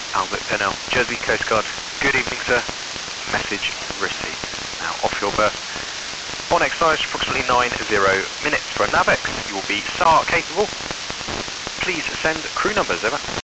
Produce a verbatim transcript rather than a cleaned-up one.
Albert Pennell, Jersey Coast Guard. Good evening, sir. Message received. Now off your berth. On exercise, approximately nine zero minutes for a NAVEX. You will be S A R capable. Please send crew numbers, over.